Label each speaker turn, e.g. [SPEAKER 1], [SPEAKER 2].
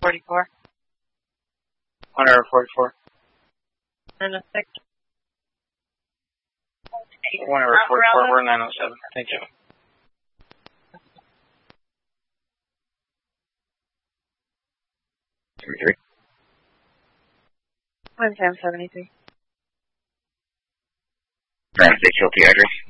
[SPEAKER 1] 44.
[SPEAKER 2] 1 error 44.
[SPEAKER 1] And a 6.
[SPEAKER 2] 1 error 44, we're 907. Thank you.
[SPEAKER 3] Three.
[SPEAKER 1] 1 Sam 73.
[SPEAKER 3] Ground 6, LT address.